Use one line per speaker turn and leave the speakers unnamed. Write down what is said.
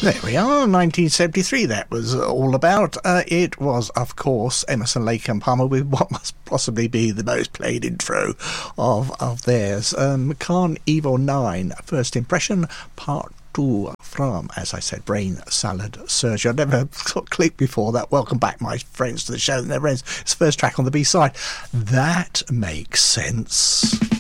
There we are, 1973 that was all about. It was, of course, Emerson, Lake and Palmer with what must possibly be the most played intro of theirs. Carnival 9, First Impression, Part 2 from, as I said, Brain Salad Surgery. I've never clicked before that. Welcome back, my friends, to the show that never ends. It's the first track on the B-side. That makes sense.